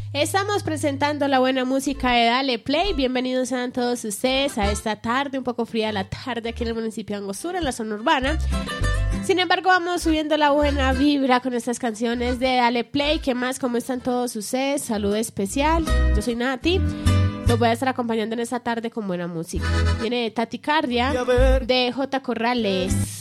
Estamos presentando la buena música de Dale Play. Bienvenidos sean todos ustedes a esta tarde, un poco fría la tarde aquí en el municipio de Angostura, en la zona urbana. Sin embargo, vamos subiendo la buena vibra con estas canciones de Dale Play. ¿Qué más? ¿Cómo están todos ustedes? Saludo especial. Yo soy Nati. Los voy a estar acompañando en esta tarde con buena música. Viene Taticardia de J. Corrales.